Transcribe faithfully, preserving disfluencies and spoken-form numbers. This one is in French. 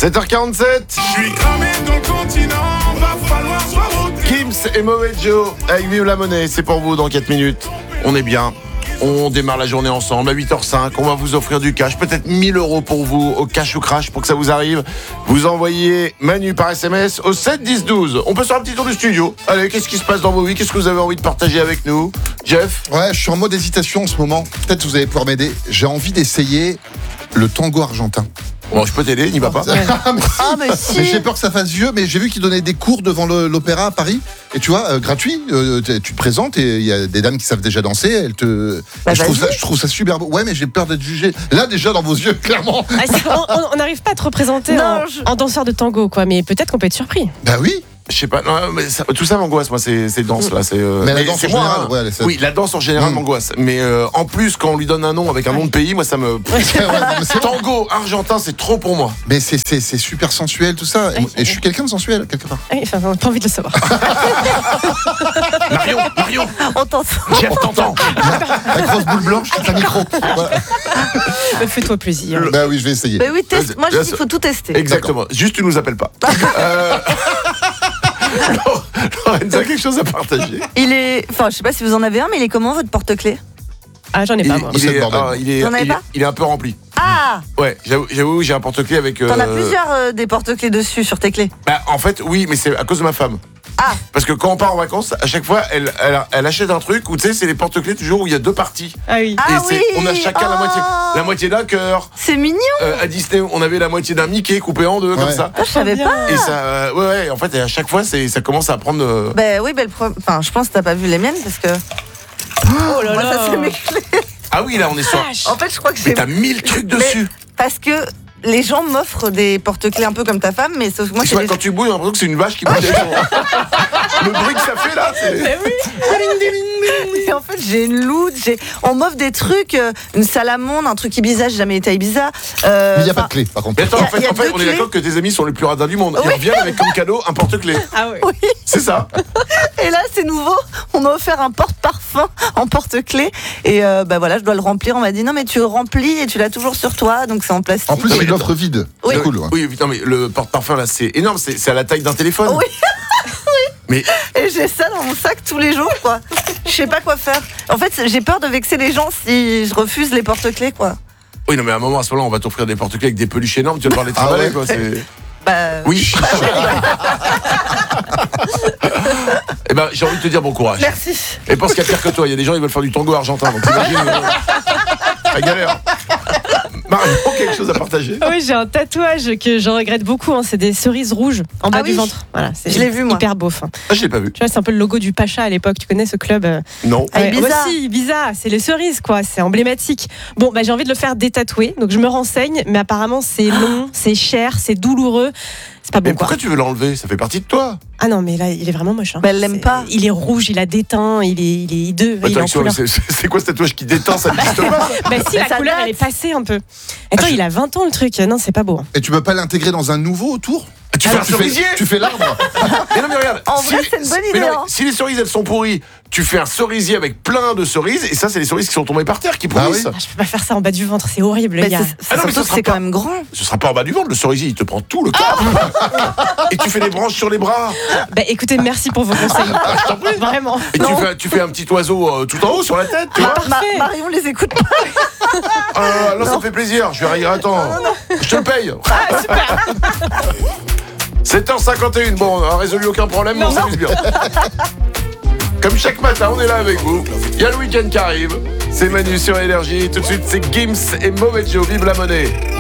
sept heures quarante-sept. Je suis cramé dans le continent, va falloir se voir au Gims et Mauvais Joe avec Vive la Monnaie, c'est pour vous dans quatre minutes. On est bien. On démarre la journée ensemble à huit heures cinq. On va vous offrir du cash, peut-être mille euros pour vous, au cash ou crash, pour que ça vous arrive. Vous envoyez Manu par S M S au sept dix douze. On peut faire un petit tour du studio. Allez, qu'est-ce qui se passe dans vos vies? Qu'est-ce que vous avez envie de partager avec nous? Jeff? Ouais, je suis en mode hésitation en ce moment. Peut-être vous allez pouvoir m'aider. J'ai envie d'essayer le tango argentin. Bon, je peux t'aider, n'y va pas. Ah, mais si. Ah, mais si. Mais j'ai peur que ça fasse vieux, mais j'ai vu qu'ils donnaient des cours devant le- l'opéra à Paris. Et tu vois, euh, gratuit, euh, t- tu te présentes et il y a des dames qui savent déjà danser. Elles te... Bah, je, trouve vas-y. ça, je trouve ça super beau. Ouais, mais j'ai peur d'être jugé. Là, déjà, dans vos yeux, clairement. Ah, c'est- on- on n'arrive pas à te représenter Non, en, je- en danseur de tango, quoi. Mais peut-être qu'on peut être surpris. Bah oui. Je sais pas, non, mais ça- tout ça m'angoisse, moi, ces, ces danses-là. C'est, euh, Mais la danse c'est en moi, général, hein. ouais, elle est- Oui, la danse en général Mm. m'angoisse. Mais euh, en plus, quand on lui donne un nom avec un nom de pays, moi, ça me. Ouais, non, mais c'est- Tango argentin, c'est trop pour moi. Mais c'est, c'est, c'est super sensuel, tout ça. Et, Ouais. et je suis quelqu'un de sensuel, quelque part. Ah oui, enfin, on n'a pas envie de le savoir. Marion, Marion, On t'entend. Jeff t'entend. La grosse boule blanche, c'est un micro. Voilà. Fais-toi plaisir. Bah oui, je vais essayer. Mais oui, teste. Vas-y, Moi, je vas-y. dis qu'il faut tout tester. Exactement. Juste, tu nous appelles pas. euh... Lorenza, quelque chose à partager? Il est. Enfin, je sais pas si vous en avez un, mais il est comment votre porte-clés? Ah, j'en ai Il, pas, moi. il C'est le est, bordel. ah, il, est, Vous en avez il, est, pas il est un peu rempli. Ah Ouais, j'avoue, j'avoue j'ai un porte-clés avec. T'en as euh, plusieurs euh, des porte-clés dessus sur tes clés. Bah, en fait, oui, mais c'est à cause de ma femme. Ah. Parce que quand on part en vacances, à chaque fois, elle, elle, elle achète un truc où tu sais, c'est les porte-clés toujours où il y a deux parties. Ah oui. Ah Et c'est- oui. on a chacun la Oh. moitié, la moitié d'un cœur. C'est mignon. Euh, à Disney, on avait la moitié d'un Mickey coupé en deux comme Ouais. ça. Ah, je savais bien. pas. Et ça, euh, ouais, ouais, en fait, à chaque fois, c'est, ça commence à prendre. euh, Bah oui, bah, le pro- enfin, je pense que t'as pas vu les miennes parce que. Oh là Moi, là. ça c'est mes clés. Ah oui, là, on est sur. Vache. En fait, je crois que Mais j'ai. t'as mille trucs Mais- dessus. Parce que les gens m'offrent des porte-clés un peu comme ta femme, mais sauf que moi, Tu c'est vois, des- quand tu bouilles, on a l'impression que c'est une vache qui bouge. Le bruit que ça fait là, c'est. Mais oui. Et en fait, j'ai une loot, j'ai... on m'offre des trucs, euh, une salamande, un truc Ibiza, j'ai jamais été à Ibiza. Euh, Mais il n'y a pas enfin, de clé, par contre. Mais attends, Y a- en fait, y a en fait deux on est clés. d'accord que tes amis sont les plus radins du monde. Ils Oui. reviennent avec comme cadeau un porte-clés. Ah oui. Oui. C'est ça. Et là, c'est nouveau, on m'a offert un porte-parfum en porte-clés. Et euh, bah voilà, je dois le remplir. On m'a dit non, mais tu le remplis et tu l'as toujours sur toi, donc c'est en plastique. En plus, Non, c'est mais une offre vide. Oui. C'est cool. Ouais. Oui, non, mais le porte-parfum là, c'est énorme. C'est, c'est à la taille d'un téléphone. Oui. Mais Et j'ai ça dans mon sac tous les jours, quoi. Je sais pas quoi faire. En fait, j'ai peur de vexer les gens si je refuse les porte-clés, quoi. oui, non, mais à un moment, à ce moment-là, on va t'offrir des porte-clés avec des peluches énormes. Tu vas devoir les Ah travailler, ouais. quoi. C'est... Bah, Oui. Eh ben, j'ai envie de te dire bon courage. merci. Et pense qu'il y a pire que toi. Il y a des gens qui veulent faire du tango argentin. Donc t'imagines, euh, la galère. Marion, quelque chose à partager? Ah oui, j'ai un tatouage que je regrette beaucoup. Hein. C'est des cerises rouges en bas Ah du oui. ventre. Voilà, c'est Je l'ai vu, moi. hyper beau. Fin. Ah, je l'ai pas vu. Tu vois, c'est un peu le logo du Pacha à l'époque. Tu connais ce club euh, Non. Ah, Ibiza. bah si, Ibiza, c'est les cerises, quoi. C'est emblématique. Bon, bah, j'ai envie de le faire détatouer. Donc, je me renseigne. Mais apparemment, c'est long, c'est cher, c'est douloureux. C'est pas bon, Mais quoi. pourquoi tu veux l'enlever? Ça fait partie de toi. Ah non, mais là, il est vraiment moche. Hein. Mais elle l'aime C'est- pas. Il est rouge, il a déteint, il est, il est hideux. il est Attends, en couleur. c'est, c'est- c'est quoi ce tatouage qui déteint? Ça n'existe pas. Bah si, Mais la ça couleur, date. elle est passée un peu. Attends, Ah, je- il a vingt ans le truc. Non, c'est pas beau. hein. Et tu peux pas l'intégrer dans un nouveau autour? Tu fais un tu, cerisier. fais, tu fais l'arbre. Mais non, mais regarde. En vrai, c'est une bonne mais idée, non, hein. Si les cerises elles sont pourries, tu fais un cerisier avec plein de cerises, et ça, c'est les cerises qui sont tombées par terre qui Bah pourrissent. oui. Ah, je peux pas faire ça en bas du ventre, c'est horrible, Mais les gars. c'est, c'est Ah non, mais surtout ce que sera c'est pas- quand même grand. Ce sera pas en bas du ventre, le cerisier, il te prend tout le corps. Et tu fais des branches sur les bras. Bah écoutez, merci pour vos conseils. Vraiment. Et tu fais, tu fais un petit oiseau euh, tout en haut sur la tête, tu vois. Ma- Parfait. Marion les écoute pas. Ah, là, ça me fait plaisir. Je vais rire. Attends, je te le paye. Ah, super. sept heures cinquante et un. Bon, on n'a résolu aucun problème, mais on s'amuse bien. Comme chaque matin, on est là avec vous. Il y a le week-end qui arrive. C'est Manu sur Énergie. Tout de suite, c'est Gims et Mauvais Joe. Vive la monnaie.